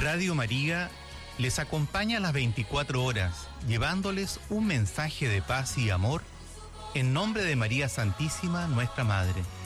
Radio María les acompaña a las 24 horas, llevándoles un mensaje de paz y amor en nombre de María Santísima, nuestra Madre.